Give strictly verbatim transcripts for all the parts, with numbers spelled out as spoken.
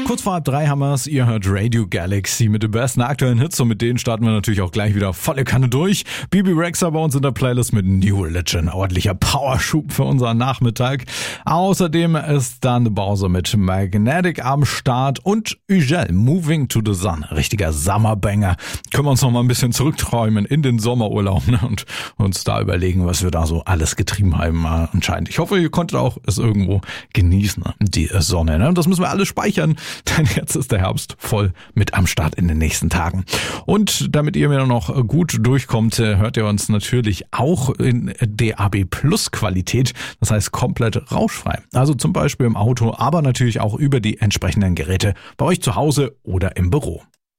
Kurz vor halb drei haben wir es. Ihr hört Radio Galaxy mit den besten aktuellen Hits und mit denen starten wir natürlich auch gleich wieder volle Kanne durch. Bibi Rexha bei uns in der Playlist mit New Religion. Ordentlicher Powerschub für unseren Nachmittag. Außerdem ist dann Bowser mit Magnetic am Start und Ugel, Moving to the Sun. Richtiger Summerbanger. Können wir uns noch mal ein bisschen zurückträumen in den Sommerurlaub, ne? Und uns da überlegen, was wir da so alles getrieben haben anscheinend. Ich hoffe, ihr konntet auch es irgendwo genießen, die Sonne. Ne? Und das müssen wir alles speichern. Denn jetzt ist der Herbst voll mit am Start in den nächsten Tagen. Und damit ihr mir noch gut durchkommt, hört ihr uns natürlich auch in D A B Plus Qualität. Das heißt komplett rauschfrei. Also zum Beispiel im Auto, aber natürlich auch über die entsprechenden Geräte bei euch zu Hause oder im Büro.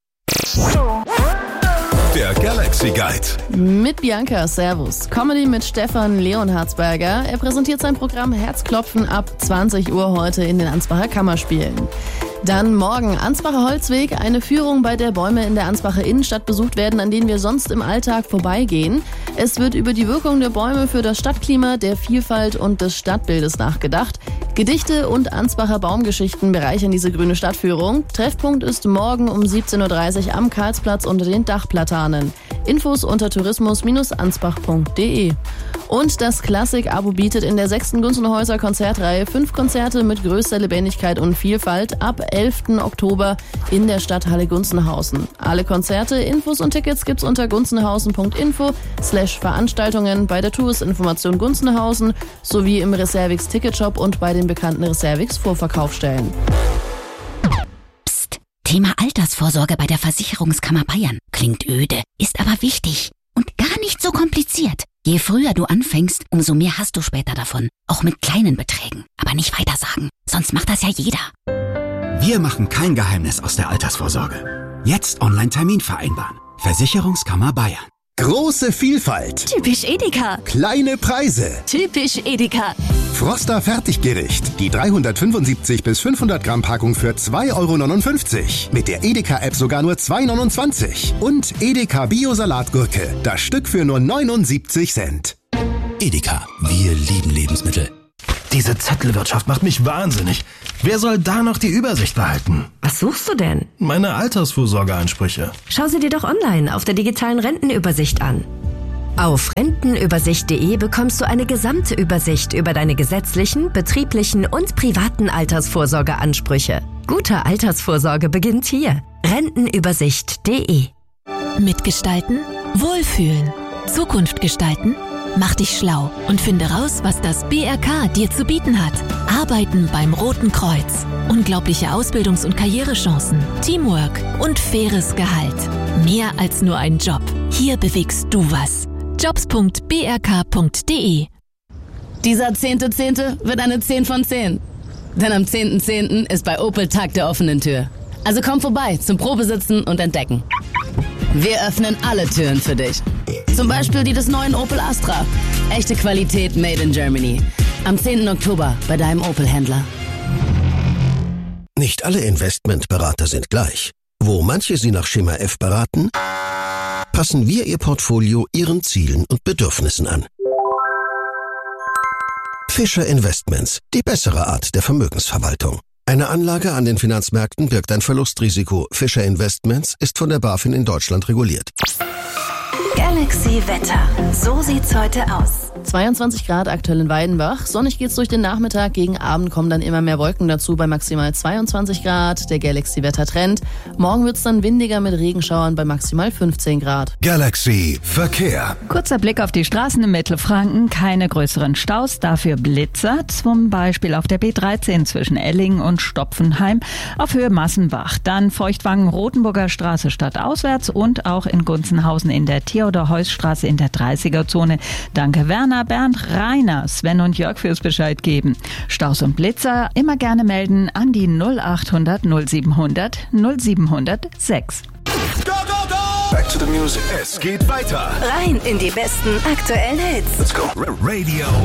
Der Galaxy Guide. Mit Bianca, Servus. Comedy mit Stefan Leonhardsberger. Er präsentiert sein Programm Herzklopfen ab zwanzig Uhr heute in den Ansbacher Kammerspielen. Dann morgen Ansbacher Holzweg, eine Führung, bei der Bäume in der Ansbacher Innenstadt besucht werden, an denen wir sonst im Alltag vorbeigehen. Es wird über die Wirkung der Bäume für das Stadtklima, der Vielfalt und des Stadtbildes nachgedacht. Gedichte und Ansbacher Baumgeschichten bereichern diese grüne Stadtführung. Treffpunkt ist morgen um siebzehn Uhr dreißig am Karlsplatz unter den Dachplatanen. Infos unter tourismus Bindestrich ansbach Punkt de. Und das Klassik-Abo bietet in der sechsten Gunzenhäuser Konzertreihe fünf Konzerte mit größter Lebendigkeit und Vielfalt ab elften Oktober in der Stadthalle Gunzenhausen. Alle Konzerte, Infos und Tickets gibt's unter gunzenhausen Punkt info slash Veranstaltungen, bei der Touristinformation Gunzenhausen sowie im Reservix Ticketshop und bei den bekannten Reservix Vorverkaufsstellen. Psst, Thema Altersvorsorge bei der Versicherungskammer Bayern. Klingt öde, ist aber wichtig und gar nicht so kompliziert. Je früher du anfängst, umso mehr hast du später davon. Auch mit kleinen Beträgen. Aber nicht weitersagen, sonst macht das ja jeder. Wir machen kein Geheimnis aus der Altersvorsorge. Jetzt Online-Termin vereinbaren. Versicherungskammer Bayern. Große Vielfalt. Typisch Edeka. Kleine Preise. Typisch Edeka. Froster Fertiggericht. Die dreihundertfünfundsiebzig bis fünfhundert Gramm Packung für zwei Euro neunundfünfzig. Mit der Edeka-App sogar nur zwei Euro neunundzwanzig. Und Edeka Bio-Salatgurke. Das Stück für nur neunundsiebzig Cent. Edeka. Wir lieben Lebensmittel. Diese Zettelwirtschaft macht mich wahnsinnig. Wer soll da noch die Übersicht behalten? Was suchst du denn? Meine Altersvorsorgeansprüche. Schau sie dir doch online auf der digitalen Rentenübersicht an. Auf rentenübersicht Punkt de bekommst du eine gesamte Übersicht über deine gesetzlichen, betrieblichen und privaten Altersvorsorgeansprüche. Gute Altersvorsorge beginnt hier. rentenübersicht Punkt de. Mitgestalten, wohlfühlen, Zukunft gestalten. Mach dich schlau und finde raus, was das B R K dir zu bieten hat. Arbeiten beim Roten Kreuz. Unglaubliche Ausbildungs- und Karrierechancen, Teamwork und faires Gehalt. Mehr als nur ein Job. Hier bewegst du was. jobs Punkt b r k Punkt de. Dieser zehnte Zehnte wird eine zehn von zehn. Denn am zehnten Zehnten ist bei Opel Tag der offenen Tür. Also komm vorbei zum Probesitzen und Entdecken. Wir öffnen alle Türen für dich. Zum Beispiel die des neuen Opel Astra. Echte Qualität made in Germany. Am zehnten Oktober bei deinem Opel-Händler. Nicht alle Investmentberater sind gleich. Wo manche Sie nach Schema F beraten, passen wir Ihr Portfolio Ihren Zielen und Bedürfnissen an. Fischer Investments, die bessere Art der Vermögensverwaltung. Eine Anlage an den Finanzmärkten birgt ein Verlustrisiko. Fischer Investments ist von der BaFin in Deutschland reguliert. Galaxy Wetter. So sieht's heute aus. zweiundzwanzig Grad aktuell in Weidenbach. Sonnig geht's durch den Nachmittag. Gegen Abend kommen dann immer mehr Wolken dazu bei maximal zweiundzwanzig Grad. Der Galaxy-Wetter-Trend. Morgen wird's dann windiger mit Regenschauern bei maximal fünfzehn Grad. Galaxy Verkehr. Kurzer Blick auf die Straßen in Mittelfranken. Keine größeren Staus, dafür Blitzer. Zum Beispiel auf der B dreizehn zwischen Ellingen und Stopfenheim auf Höhe Massenbach. Dann Feuchtwangen-Rotenburger Straße stadtauswärts und auch in Gunzenhausen in der Theodor-Heuss-Straße in der dreißiger-Zone. Danke Werner, Bernd, Rainer, Sven und Jörg fürs Bescheid geben. Staus und Blitzer immer gerne melden an die null achthundert null siebenhundert null siebenhundert sechs. Go, go, go! Back to the music. Es geht weiter. Rein in die besten aktuellen Hits. Let's go. Radio